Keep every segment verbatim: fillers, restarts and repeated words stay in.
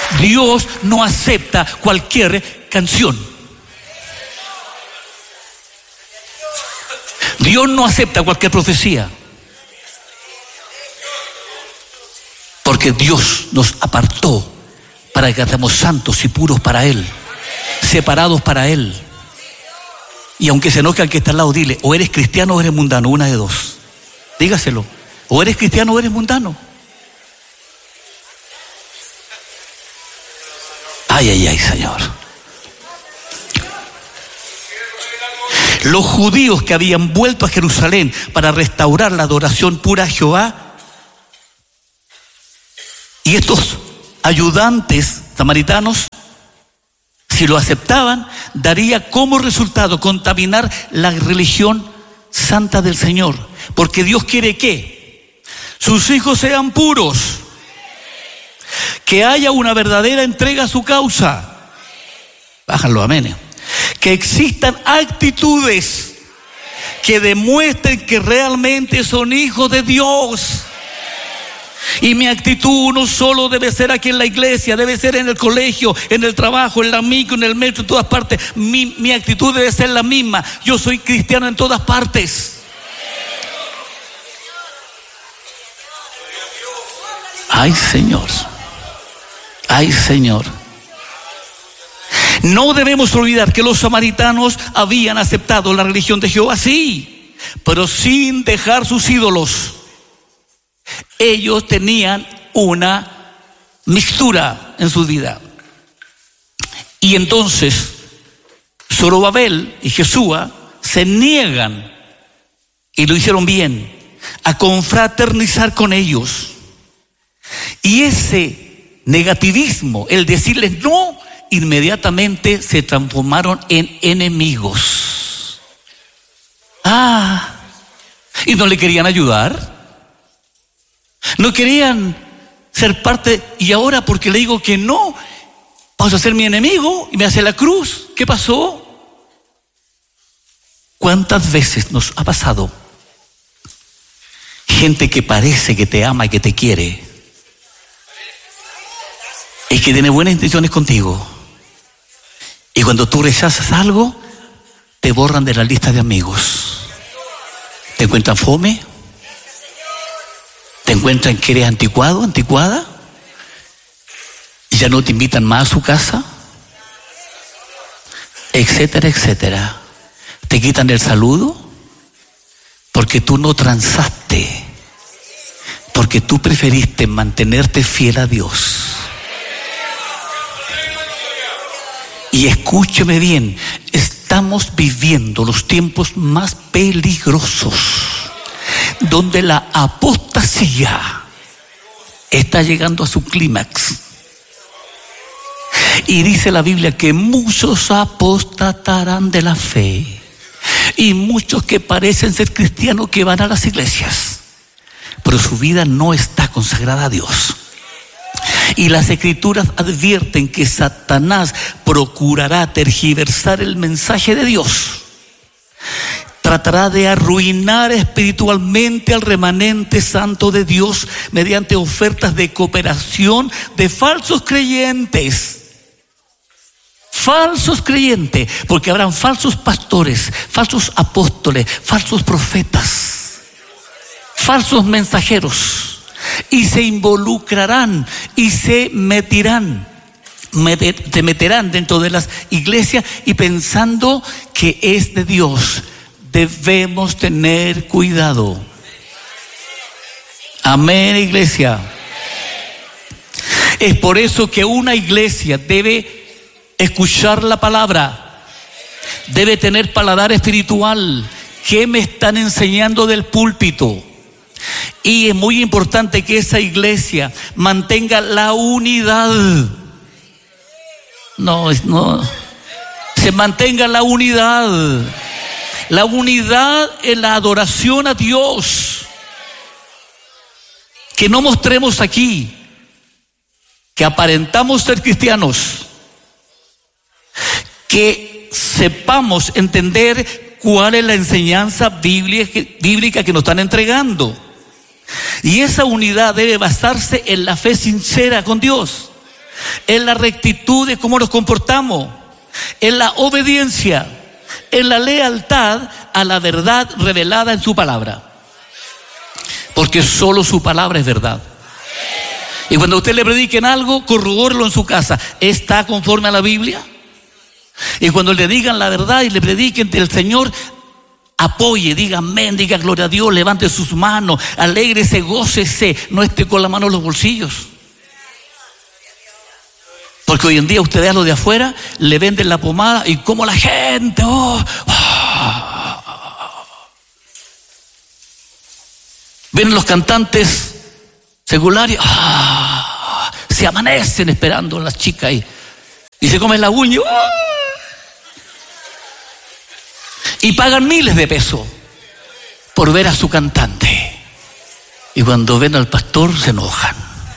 Dios no acepta cualquier canción. Dios no acepta cualquier profecía. Porque Dios nos apartó para que seamos santos y puros para Él, separados para Él. Y aunque se enoje al que está al lado, dile: o eres cristiano o eres mundano, una de dos. Dígaselo: o eres cristiano o eres mundano. Ay, ay, ay, Señor. Los judíos que habían vuelto a Jerusalén para restaurar la adoración pura a Jehová, y estos ayudantes samaritanos, si lo aceptaban, daría como resultado contaminar la religión santa del Señor. Porque Dios quiere que sus hijos sean puros, que haya una verdadera entrega a su causa. Bájalo, amén. Que existan actitudes que demuestren que realmente son hijos de Dios. Y mi actitud no solo debe ser aquí en la iglesia, debe ser en el colegio, en el trabajo, en la micro, en el metro, en todas partes. Mi, mi actitud debe ser la misma. Yo soy cristiano en todas partes. Ay, Señor. Ay, Señor. No debemos olvidar que los samaritanos habían aceptado la religión de Jehová, sí, pero sin dejar sus ídolos. Ellos tenían una mixtura en su vida. Y entonces Zorobabel y Jesúa se niegan, y lo hicieron bien, a confraternizar con ellos. Y ese negativismo, el decirles no, inmediatamente se transformaron en enemigos. Ah, y no le querían ayudar. No querían ser parte. Y ahora, porque le digo que no, vas a ser mi enemigo y me hace la cruz. ¿Qué pasó? ¿Cuántas veces nos ha pasado gente que parece que te ama y que te quiere, y que tiene buenas intenciones contigo, y cuando tú rechazas algo, te borran de la lista de amigos? Te encuentran fome, te encuentran que eres anticuado, anticuada, y ya no te invitan más a su casa, etcétera, etcétera. Te quitan el saludo porque tú no transaste, porque tú preferiste mantenerte fiel a Dios. Y escúcheme bien, estamos viviendo los tiempos más peligrosos, donde la apostasía está llegando a su clímax. Y dice la Biblia que muchos apostatarán de la fe, y muchos que parecen ser cristianos que van a las iglesias, pero su vida no está consagrada a Dios. Y las escrituras advierten que Satanás procurará tergiversar el mensaje de Dios. Tratará de arruinar espiritualmente al remanente santo de Dios mediante ofertas de cooperación de falsos creyentes. Falsos creyentes, porque habrán falsos pastores, falsos apóstoles, falsos profetas, falsos mensajeros. Y se involucrarán y se meterán, se meterán dentro de las iglesias y pensando que es de Dios. Debemos tener cuidado. Amén, iglesia. Es por eso que una iglesia debe escuchar la palabra, debe tener paladar espiritual. ¿Qué me están enseñando del púlpito? Y es muy importante que esa iglesia mantenga la unidad. No, no. Se mantenga la unidad. La unidad en la adoración a Dios. Que no mostremos aquí que aparentamos ser cristianos. Que sepamos entender cuál es la enseñanza bíblica que nos están entregando. Y esa unidad debe basarse en la fe sincera con Dios. en la rectitud de cómo nos comportamos, en la obediencia, en la lealtad a la verdad revelada en su palabra. Porque solo su palabra es verdad. Y cuando usted le prediquen algo, corrobórelo en su casa. ¿Está conforme a la Biblia? Y cuando le digan la verdad y le prediquen del Señor, apoye, diga amén, diga gloria a Dios, levante sus manos, alégrese, gócese, no esté con la mano en los bolsillos. Porque hoy en día usted ve a lo de afuera, le venden la pomada y como la gente, oh, oh. Ven los cantantes seculares, oh, se amanecen esperando a las chicas y, y se comen la uña, oh. Y pagan miles de pesos por ver a su cantante. Y cuando ven al pastor se enojan.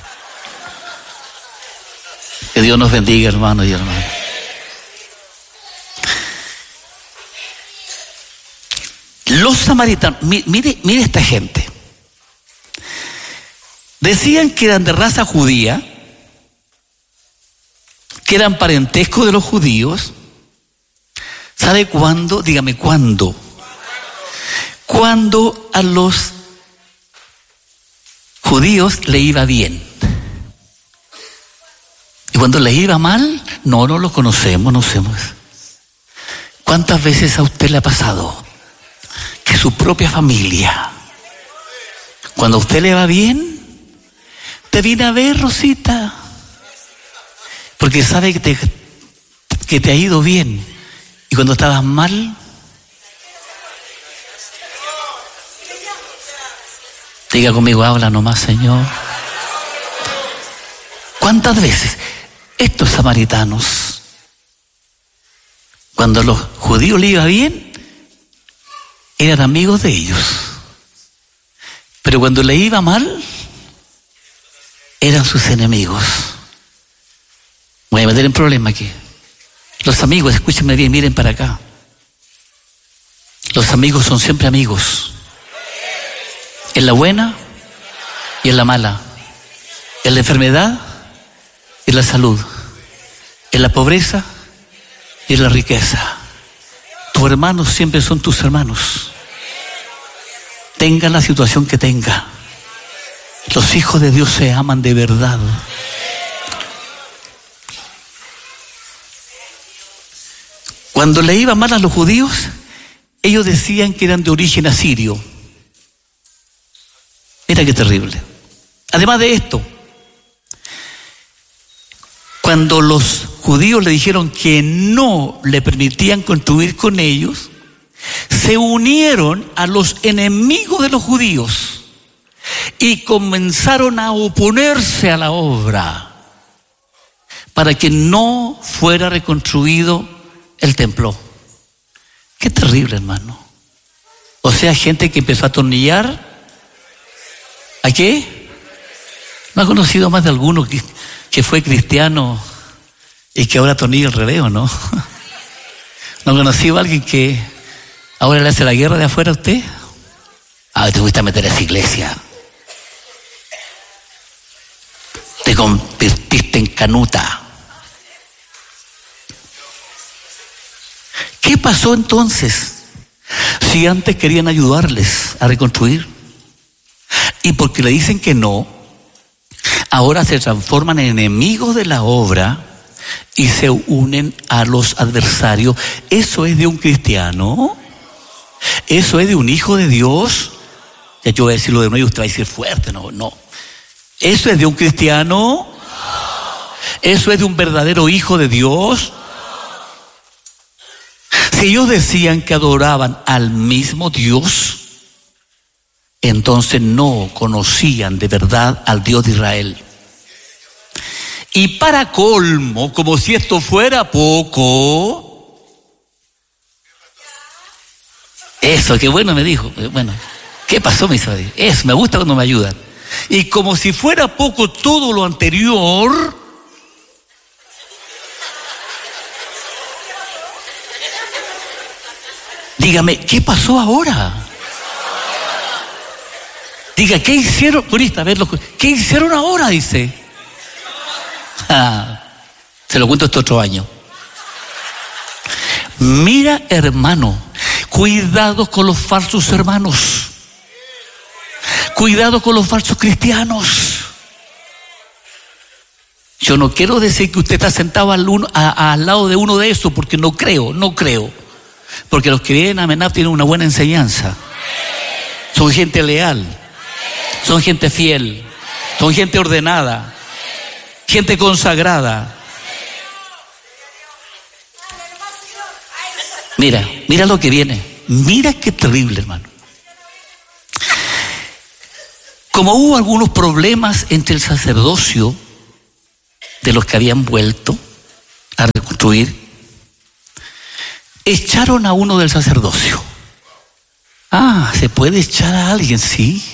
Que Dios nos bendiga, hermanos y hermanas. Los samaritanos, mire, mire esta gente. Decían que eran de raza judía, que eran parentesco de los judíos. ¿Sabe cuándo? Dígame, ¿cuándo? Cuando a los judíos le iba bien. Y cuando le iba mal, no, no lo conocemos, no sabemos. ¿Cuántas veces a usted le ha pasado que su propia familia, cuando a usted le va bien, te viene a ver, Rosita? Porque sabe que te, que te ha ido bien. Y cuando estabas mal, diga conmigo, habla nomás, Señor. ¿Cuántas veces estos samaritanos, cuando a los judíos les iba bien, eran amigos de ellos? Pero cuando les iba mal, eran sus enemigos. Voy a meter en problema aquí. Los amigos, escúchenme bien, miren para acá. Los amigos son siempre amigos. En la buena y en la mala. En la enfermedad y en la salud. En la pobreza y en la riqueza. Tus hermanos siempre son tus hermanos. Tenga la situación que tenga. Los hijos de Dios se aman de verdad. Cuando le iba mal a los judíos, ellos decían que eran de origen asirio. Mira qué terrible. Además de esto, cuando los judíos le dijeron que no le permitían contribuir con ellos, se unieron a los enemigos de los judíos y comenzaron a oponerse a la obra para que no fuera reconstruido el templo. Qué terrible, hermano. O sea, gente que empezó a atornillar. ¿A qué? ¿No ha conocido más de alguno que, que fue cristiano y que ahora atornilla el revés, no? ¿No ha conocido a alguien que ahora le hace la guerra de afuera a usted? Ah, te gusta meter a esa iglesia. Te convertiste en canuta. ¿Qué pasó entonces? Si antes querían ayudarles a reconstruir, y porque le dicen que no, ahora se transforman en enemigos de la obra y se unen a los adversarios. ¿Eso es de un cristiano? ¿Eso es de un hijo de Dios? Ya yo voy a decirlo de nuevo y usted va a decir fuerte, no, no. ¿Eso es de un cristiano? ¿Eso es de un verdadero hijo de Dios? Si ellos decían que adoraban al mismo Dios, entonces no conocían de verdad al Dios de Israel. Y para colmo, como si esto fuera poco, eso, qué bueno me dijo, bueno, ¿qué pasó, mis amigos? Eso, me gusta cuando me ayudan. Y como si fuera poco todo lo anterior, dígame, ¿qué pasó ahora? Diga, ¿qué hicieron? Turista, a ver, ¿qué hicieron ahora? Dice. Se lo cuento este otro año. Mira, hermano, cuidado con los falsos hermanos. Cuidado con los falsos cristianos. Yo no quiero decir que usted está sentado al, uno, a, al lado de uno de esos, porque no creo, no creo. Porque los que vienen a Menab tienen una buena enseñanza. Son gente leal, son gente fiel, son gente ordenada, gente consagrada. Mira, mira lo que viene. Mira qué terrible, hermano. Como hubo algunos problemas entre el sacerdocio de los que habían vuelto a reconstruir, echaron a uno del sacerdocio. Ah, ¿se puede echar a alguien? Sí.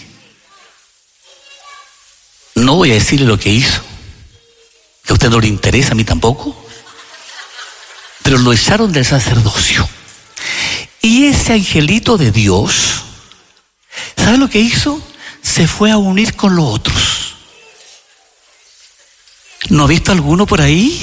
No voy a decirle lo que hizo, que a usted no le interesa, a mí tampoco. Pero lo echaron del sacerdocio. Y ese angelito de Dios, ¿sabe lo que hizo? Se fue a unir con los otros. ¿No ha visto alguno por ahí?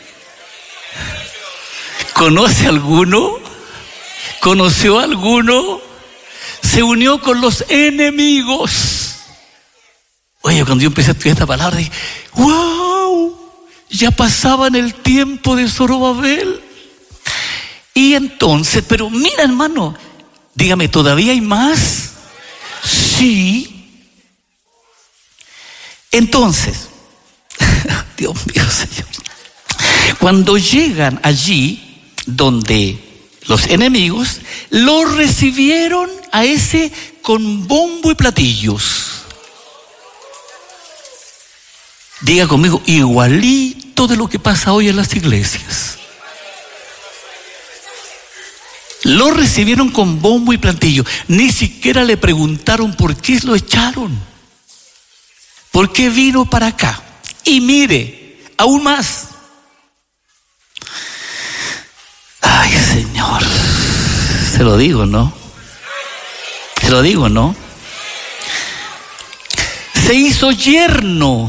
¿Conoce alguno? ¿Conoció alguno? Se unió con los enemigos. Oye, cuando yo empecé a estudiar esta palabra, dije, ¡wow! Ya pasaban el tiempo de Zorobabel. Y entonces, pero mira, hermano, dígame, ¿todavía hay más? Sí. Entonces, Dios mío, Señor. Cuando llegan allí donde los enemigos, los recibieron a ese con bombo y platillos. Diga conmigo, igualito de lo que pasa hoy en las iglesias. Lo recibieron con bombo y platillo. Ni siquiera le preguntaron por qué lo echaron. ¿Por qué vino para acá? Y mire, aún más. Ay, Señor. Se lo digo, ¿no? Se lo digo, ¿no? Se hizo yerno.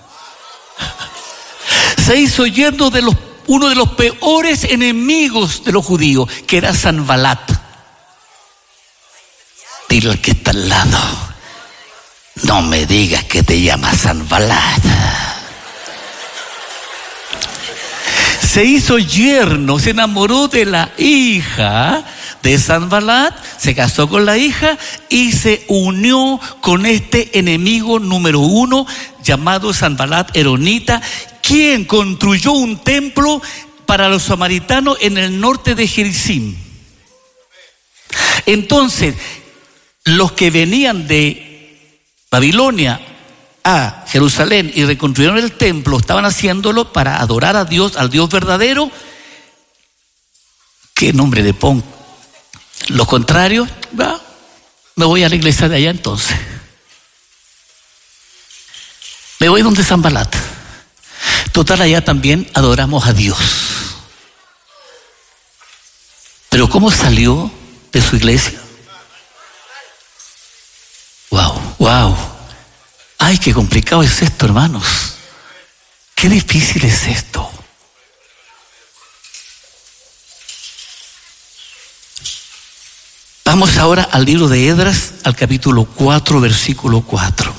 Se hizo yerno de los uno de los peores enemigos de los judíos, que era Sanbalat. Dile al que está al lado, no me digas que te llamas Sanbalat. Se hizo yerno, se enamoró de la hija de Sanbalat, se casó con la hija y se unió con este enemigo número uno llamado Sanbalat Eronita, quien construyó un templo para los samaritanos en el norte de Gerizim. Entonces, los que venían de Babilonia a Jerusalén y reconstruyeron el templo, estaban haciéndolo para adorar a Dios, al Dios verdadero. ¿Qué nombre le pongo? Lo contrario, va, me voy a la iglesia de allá entonces. Me voy donde Sanbalat. Total, allá también adoramos a Dios. Pero ¿cómo salió de su iglesia? Wow, wow. Ay, qué complicado es esto, hermanos. Qué difícil es esto. Vamos ahora al libro de Esdras, al capítulo cuatro, versículo cuatro.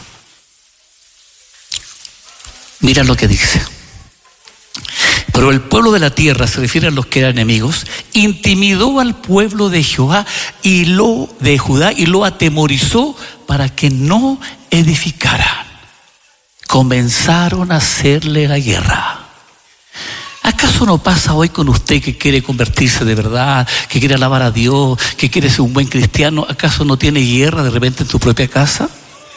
Mira lo que dice. Pero el pueblo de la tierra, se refiere a los que eran enemigos, intimidó al pueblo de Jehová y lo de Judá y lo atemorizó para que no edificaran. Comenzaron a hacerle la guerra. ¿Acaso no pasa hoy con usted que quiere convertirse de verdad, que quiere alabar a Dios, que quiere ser un buen cristiano? ¿Acaso no tiene guerra de repente en tu propia casa?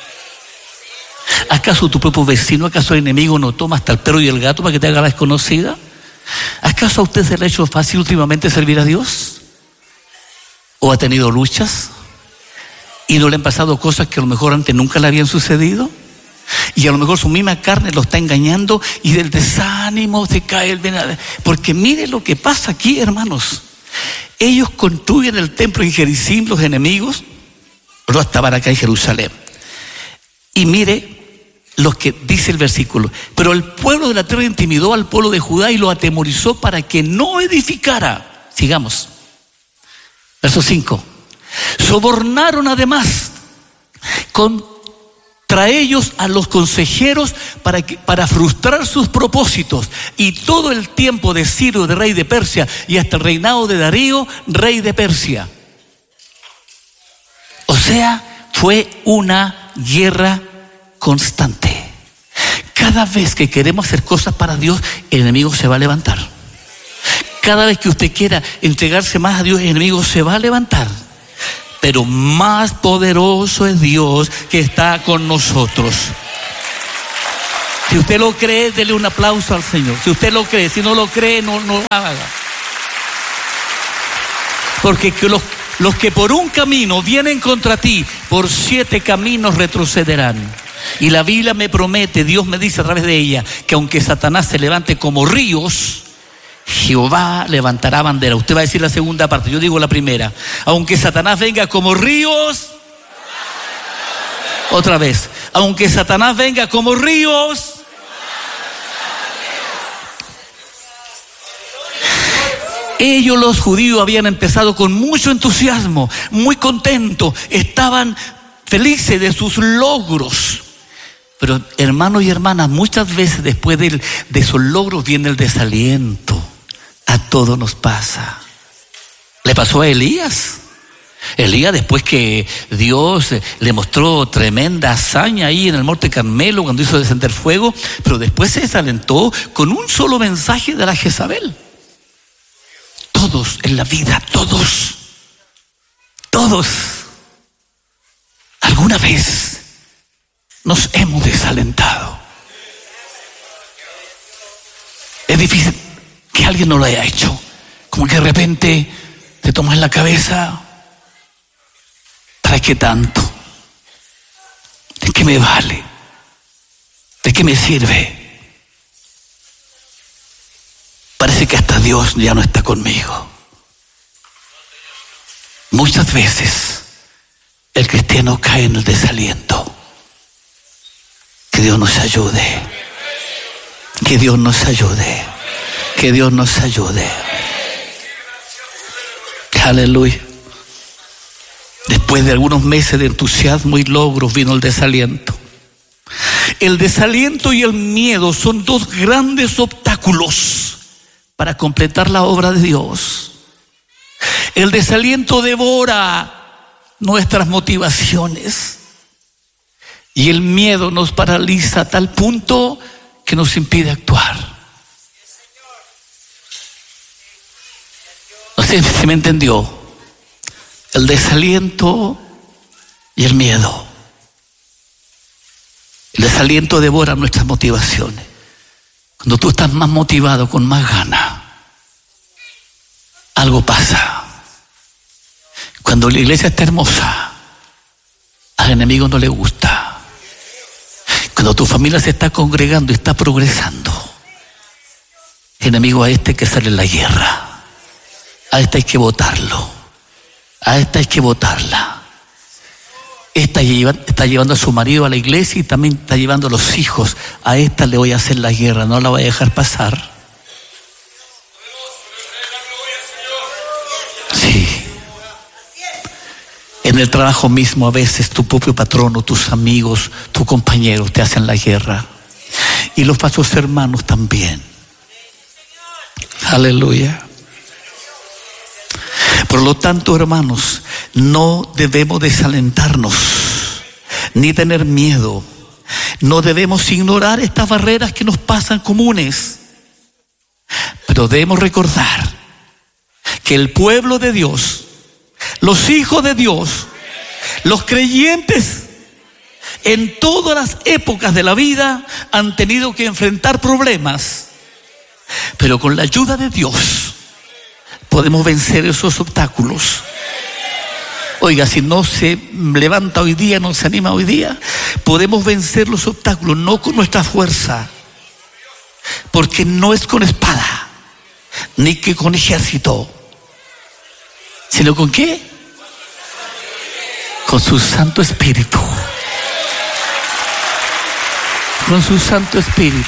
¿Acaso tu propio vecino, acaso el enemigo no toma hasta el perro y el gato para que te haga la desconocida? ¿Acaso a usted se le ha hecho fácil últimamente servir a Dios? ¿O ha tenido luchas? ¿Y no le han pasado cosas que a lo mejor antes nunca le habían sucedido? Y a lo mejor su misma carne lo está engañando y del desánimo se cae el venado. Porque mire lo que pasa aquí, hermanos. Ellos construyen el templo en Gerizim, los enemigos, pero estaban acá en Jerusalén. Y mire los que dice el versículo, pero el pueblo de la tierra intimidó al pueblo de Judá y lo atemorizó para que no edificara. Sigamos. Verso cinco. Sobornaron además contra ellos a los consejeros para, que, para frustrar sus propósitos. Y todo el tiempo de Ciro, de rey de Persia, y hasta el reinado de Darío, rey de Persia. O sea, fue una guerra constante. Cada vez que queremos hacer cosas para Dios, el enemigo se va a levantar. Cada vez que usted quiera entregarse más a Dios, el enemigo se va a levantar. Pero más poderoso es Dios que está con nosotros. Si usted lo cree, dele un aplauso al Señor. Si usted lo cree, si no lo cree, no lo haga. Porque los, los que por un camino vienen contra ti, por siete caminos retrocederán. Y la Biblia me promete, Dios me dice a través de ella, que aunque Satanás se levante como ríos, Jehová levantará bandera. Usted va a decir la segunda parte, yo digo la primera. Aunque Satanás venga como ríos, otra vez, aunque Satanás venga como ríos, ellos los judíos habían empezado con mucho entusiasmo, muy contentos, estaban felices de sus logros. Pero hermanos y hermanas, muchas veces después de, de esos logros viene el desaliento. A todos nos pasa. Le pasó a Elías. Elías, después que Dios le mostró tremenda hazaña ahí en el monte Carmelo cuando hizo descender fuego, pero después se desalentó con un solo mensaje de la Jezabel. Todos en la vida, todos, todos, alguna vez nos hemos desalentado. Es difícil que alguien no lo haya hecho. Como que de repente te tomas en la cabeza, ¿para qué tanto? ¿De qué me vale? ¿De qué me sirve? Parece que hasta Dios ya no está conmigo. Muchas veces el cristiano cae en el desaliento. Que Dios nos ayude. Que Dios nos ayude. Que Dios nos ayude. Aleluya. Después de algunos meses de entusiasmo y logros vino el desaliento. El desaliento y el miedo son dos grandes obstáculos para completar la obra de Dios. El desaliento devora nuestras motivaciones. Y el miedo nos paraliza a tal punto que nos impide actuar. No sé si me entendió. El desaliento y el miedo. El desaliento devora nuestras motivaciones. Cuando tú estás más motivado, con más ganas, algo pasa. Cuando la iglesia está hermosa, al enemigo no le gusta. Cuando tu familia se está congregando y está progresando, el enemigo, a este hay que hacerle la guerra. A este hay que votarlo. A esta hay que votarla. Esta lleva, está llevando a su marido a la iglesia y también está llevando a los hijos. A esta le voy a hacer la guerra, no la voy a dejar pasar. Sí. En el trabajo mismo a veces tu propio patrono, tus amigos, tus compañeros te hacen la guerra. Y los falsos hermanos también. Aleluya. Por lo tanto, hermanos, no debemos desalentarnos ni tener miedo. No debemos ignorar estas barreras que nos pasan comunes. Pero debemos recordar que el pueblo de Dios, los hijos de Dios, los creyentes, en todas las épocas de la vida han tenido que enfrentar problemas. Pero con la ayuda de Dios podemos vencer esos obstáculos. Oiga, si no se levanta hoy día, no se anima hoy día, podemos vencer los obstáculos, no con nuestra fuerza, porque no es con espada, ni que con ejército, sino con ¿qué? Con su Santo Espíritu. con su Santo Espíritu.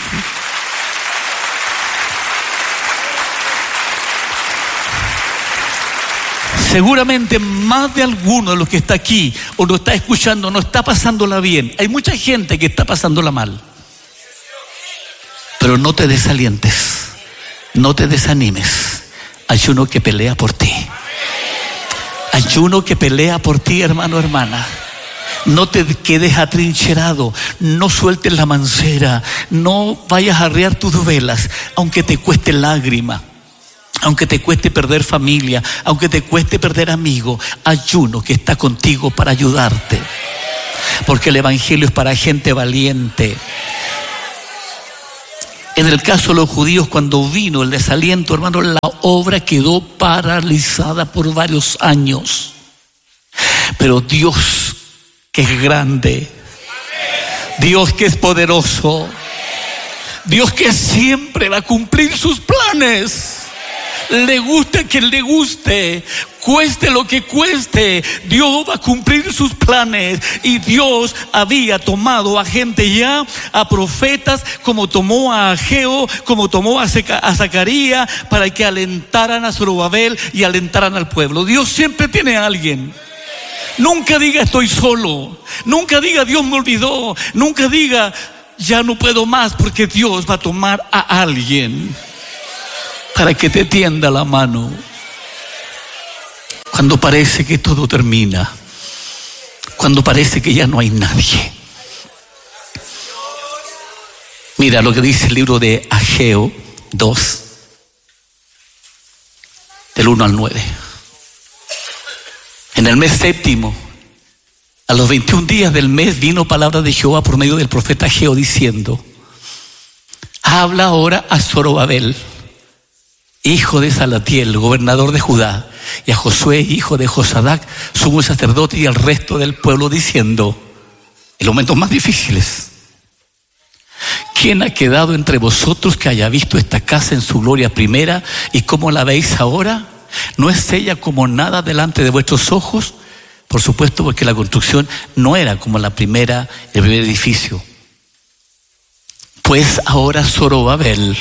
Seguramente más de alguno de los que está aquí o lo está escuchando no está pasándola bien. Hay mucha gente que está pasándola mal. Pero no te desalientes, no te desanimes. Hay uno que pelea por ti. Hay uno que pelea por ti, hermano, hermana. No te quedes atrincherado, no sueltes la mancera, no vayas a arriar tus velas, aunque te cueste lágrima, aunque te cueste perder familia, aunque te cueste perder amigos. Hay uno que está contigo para ayudarte, porque el evangelio es para gente valiente. En el caso de los judíos, cuando vino el desaliento, hermano, la obra quedó paralizada por varios años. Pero Dios, que es grande, Dios que es poderoso, Dios que siempre va a cumplir sus planes, le guste a quien le guste, cueste lo que cueste, Dios va a cumplir sus planes. Y Dios había tomado a gente ya, a profetas, como tomó a Ageo, como tomó a Zacarías, para que alentaran a Zorobabel y alentaran al pueblo. Dios siempre tiene a alguien. Nunca diga estoy solo, nunca diga Dios me olvidó, nunca diga ya no puedo más, porque Dios va a tomar a alguien para que te tienda la mano cuando parece que todo termina, cuando parece que ya no hay nadie. Mira lo que dice el libro de Ageo dos, del uno al nueve. En el mes séptimo, a los veintiún días del mes, vino palabra de Jehová por medio del profeta Ageo diciendo: habla ahora a Zorobabel, hijo de Salatiel, gobernador de Judá, y a Josué, hijo de Josadac, sumo sacerdote, y al resto del pueblo, diciendo, en los momentos más difíciles: ¿quién ha quedado entre vosotros que haya visto esta casa en su gloria primera? ¿Y cómo la veis ahora? ¿No es ella como nada delante de vuestros ojos? Por supuesto, porque la construcción no era como la primera, el primer edificio. Pues ahora Zorobabel,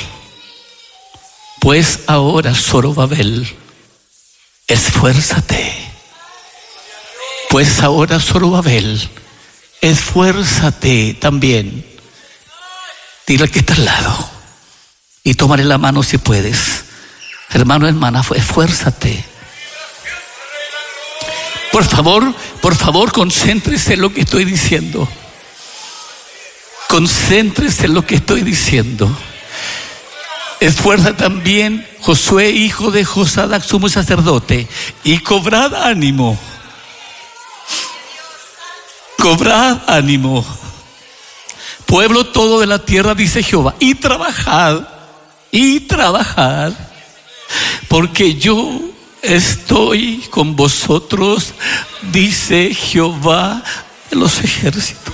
pues ahora Zorobabel, esfuérzate. Pues ahora Zorobabel, esfuérzate también. Dile al que está al lado y tómale la mano si puedes. Hermano, hermana, esfuérzate. Por favor, por favor, concéntrese en lo que estoy diciendo. Concéntrese en lo que estoy diciendo. Esfuerza también Josué, hijo de Josadac, sumo sacerdote, y cobrad ánimo. Cobrad ánimo, pueblo todo de la tierra, dice Jehová, y trabajad, y trabajad, porque yo estoy con vosotros, dice Jehová de los ejércitos.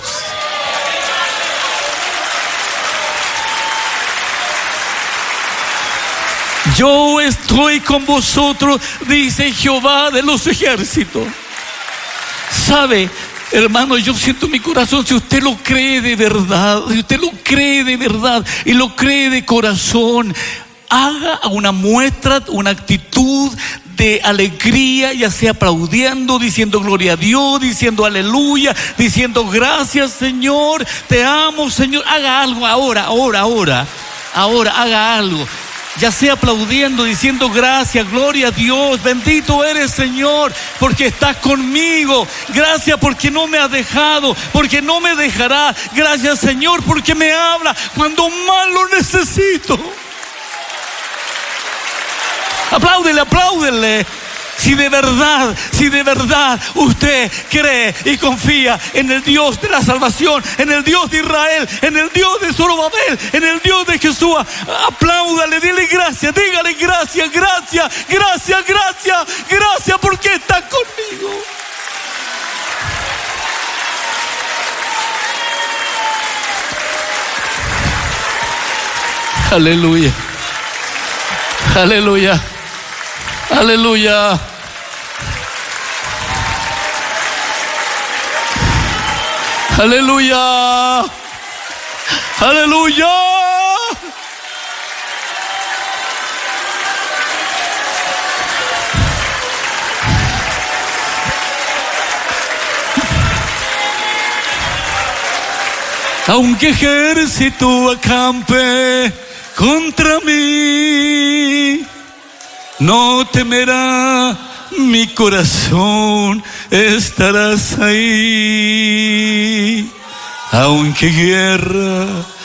Yo estoy con vosotros, dice Jehová de los ejércitos. ¿Sabe, hermano? Yo siento en mi corazón, si usted lo cree de verdad, si usted lo cree de verdad y lo cree de corazón, haga una muestra, una actitud de alegría, ya sea aplaudiendo, diciendo gloria a Dios, diciendo aleluya, diciendo gracias Señor, te amo Señor. Haga algo ahora, ahora, ahora, ahora, haga algo. Ya sea aplaudiendo, diciendo gracias, gloria a Dios, bendito eres Señor, porque estás conmigo. Gracias porque no me has dejado, porque no me dejará. Gracias Señor porque me habla cuando más lo necesito. Apláudele, apláudele. Si de verdad, si de verdad usted cree y confía en el Dios de la salvación, en el Dios de Israel, en el Dios de Zorobabel, en el Dios de Jesús, apláudale, dile gracias, dígale gracias, gracias, gracias, gracias, gracias porque está conmigo. Aleluya, aleluya. Aleluya. Aleluya. Aleluya. Aunque ejército acampe contra mí, no temerá mi corazón, estarás ahí. Aunque guerra